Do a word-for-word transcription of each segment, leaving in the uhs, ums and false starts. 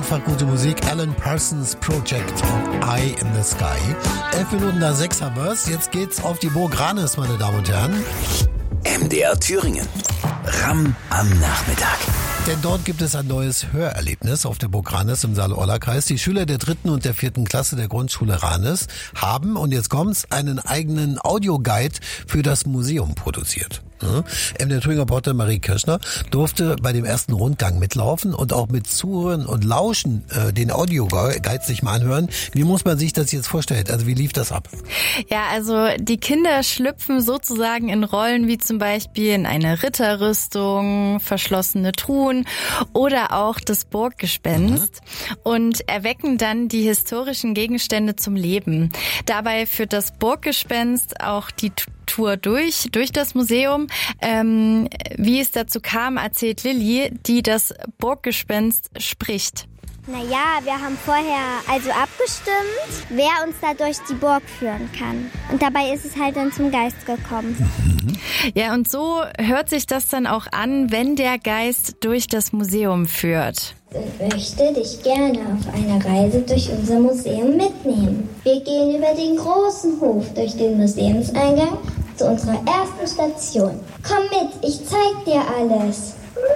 Einfach gute Musik. Alan Parsons Project und Eye in the Sky. Elf Minuten nach sechs haben wir's. Jetzt geht's auf die Burg Ranis, meine Damen und Herren. M D R Thüringen. Ramm am Nachmittag. Denn dort gibt es ein neues Hörerlebnis auf der Burg Ranis im Saale-Orla-Kreis. Die Schüler der dritten und der vierten Klasse der Grundschule Ranis haben, und jetzt kommt's, einen eigenen Audioguide für das Museum produziert. M D R Thüringer Reporter Marie Kirschner durfte bei dem ersten Rundgang mitlaufen und auch mit Zuhören und Lauschen äh, den Audioguide sich mal anhören. Wie muss man sich das jetzt vorstellen? Also wie lief das ab? Ja, also die Kinder schlüpfen sozusagen in Rollen wie zum Beispiel in eine Ritterrüstung, verschlossene Truhen oder auch das Burggespenst mhm. und erwecken dann die historischen Gegenstände zum Leben. Dabei führt das Burggespenst auch die Tour durch, durch das Museum. Ähm, wie es dazu kam, erzählt Lilly, die das Burggespenst spricht. Naja, wir haben vorher also abgestimmt, wer uns da durch die Burg führen kann. Und dabei ist es halt dann zum Geist gekommen. Ja, und so hört sich das dann auch an, wenn der Geist durch das Museum führt. Ich möchte dich gerne auf eine Reise durch unser Museum mitnehmen. Wir gehen über den großen Hof durch den Museumseingang zu unserer ersten Station. Komm mit, ich zeig dir alles.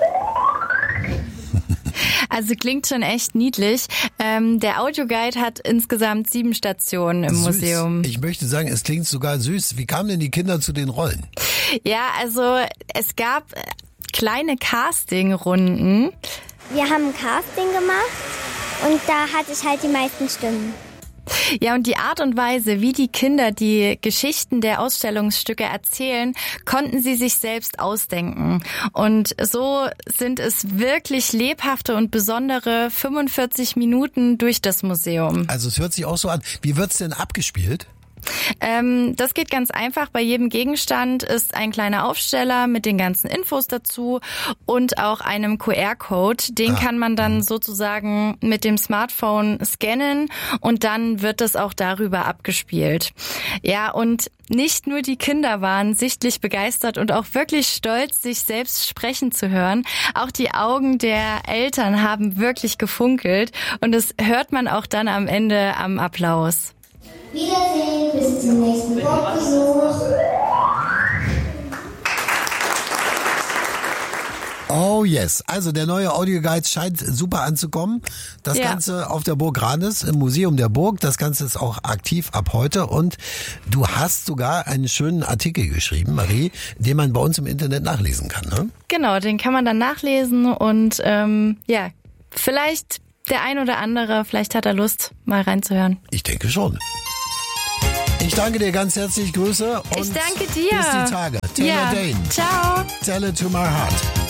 Also klingt schon echt niedlich. Ähm, der Audioguide hat insgesamt sieben Stationen im süß. Museum. Ich möchte sagen, es klingt sogar süß. Wie kamen denn die Kinder zu den Rollen? Ja, also es gab kleine Castingrunden. Wir haben ein Casting gemacht und da hatte ich halt die meisten Stimmen. Ja, und die Art und Weise, wie die Kinder die Geschichten der Ausstellungsstücke erzählen, konnten sie sich selbst ausdenken. Und so sind es wirklich lebhafte und besondere fünfundvierzig Minuten durch das Museum. Also es hört sich auch so an. Wie wird's denn abgespielt? Ähm, das geht ganz einfach. Bei jedem Gegenstand ist ein kleiner Aufsteller mit den ganzen Infos dazu und auch einem Q R-Code. Den ah. kann man dann sozusagen mit dem Smartphone scannen und dann wird das auch darüber abgespielt. Ja, und nicht nur die Kinder waren sichtlich begeistert und auch wirklich stolz, sich selbst sprechen zu hören. Auch die Augen der Eltern haben wirklich gefunkelt und das hört man auch dann am Ende am Applaus. Wiedersehen, bis zum nächsten Burgbesuch. Oh yes, also der neue Audioguide scheint super anzukommen. Das ja. Ganze auf der Burg Ranis, im Museum der Burg. Das Ganze ist auch aktiv ab heute. Und du hast sogar einen schönen Artikel geschrieben, Marie, den man bei uns im Internet nachlesen kann, ne? Genau, den kann man dann nachlesen und ähm, ja, vielleicht der ein oder andere, vielleicht hat er Lust, mal reinzuhören. Ich denke schon. Ich danke dir ganz herzlich, Grüße und ich danke dir. bis die Tage. Taylor ja. Dane. Ciao. Tell it to my heart.